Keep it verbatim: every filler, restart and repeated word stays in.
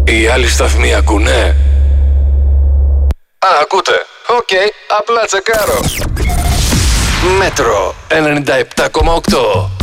Οι άλλοι σταθμοί ακούνε? Α, ακούτε. Οκ, okay, απλά τσεκάρω. Μέτρο ενενήντα επτά κόμμα οκτώ.